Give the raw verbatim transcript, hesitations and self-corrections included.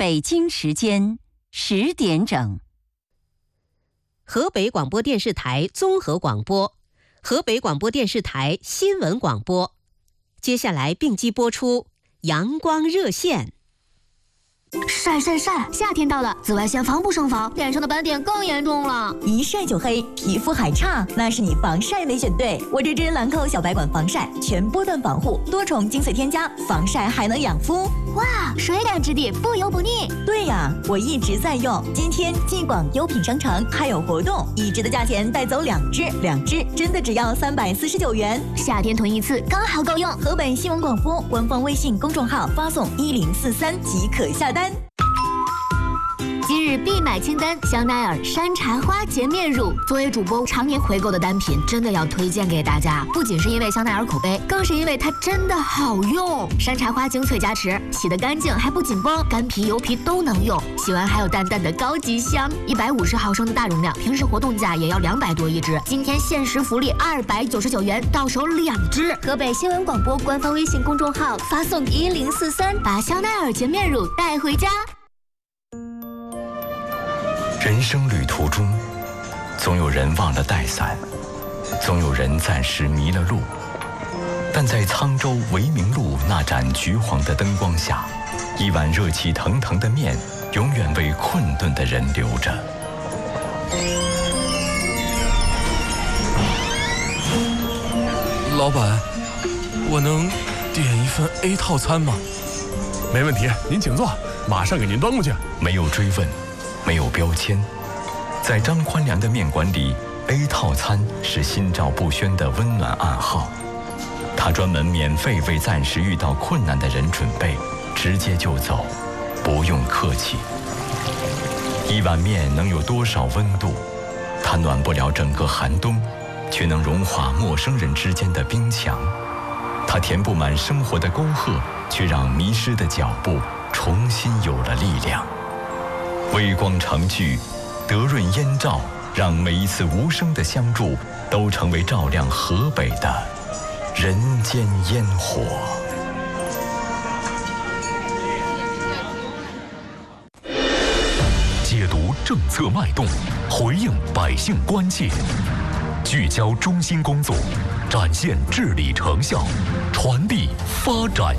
北京时间十点整。 河北广播电视台综合广播，河北广播电视台新闻广播。接下来并机播出阳光热线。 晒晒晒！夏天到了，紫外线防不胜防，脸上的斑点更严重了。 一晒就黑，皮肤还差，那是你防晒没选对。我这支兰蔻小白管防晒，全波段防护，多重精粹添加，防晒还能养肤。 哇，水感质地，不油不腻。 对呀，我一直在用。今天进广优品商城还有活动，一支的价钱带走两支，两支真的只要三百四十九元。 夏天囤一次刚好够用。 河北新闻广播官方微信公众号发送一零四三即可下单。 今日必买清单：香奈儿山茶花洁面乳。作为主播常年回购的单品，真的要推荐给大家。不仅是因为香奈儿口碑，更是因为它真的好用。山茶花精粹加持，洗得干净还不紧绷，干皮油皮都能用。洗完还有淡淡的高级香。一百五十毫升的大容量，平时活动价也要两百多一支。今天限时福利二百九十九元，到手两支。河北新闻广播官方微信公众号发送一零四三，把香奈儿洁面乳带回家。 人生旅途中，总有人忘了带伞，总有人暂时迷了路，但在沧州维明路那盏橘黄的灯光下，一碗热气腾腾的面永远为困顿的人留着。 老板，我能点一份 A 套餐吗？ 没问题，您请坐，马上给您端过去。 没有追问，没有标签，在张宽良的面馆里 ，A 套餐是心照不宣的温暖暗号。他专门免费为暂时遇到困难的人准备，直接就走，不用客气。一碗面能有多少温度？它暖不了整个寒冬，却能融化陌生人之间的冰墙。它填不满生活的沟壑，却让迷失的脚步重新有了力量。微光成炬，德润烟照，让每一次无声的相助都成为照亮河北的人间烟火。 解读政策脉动，回应百姓关切，聚焦中心工作，展现治理成效，传递发展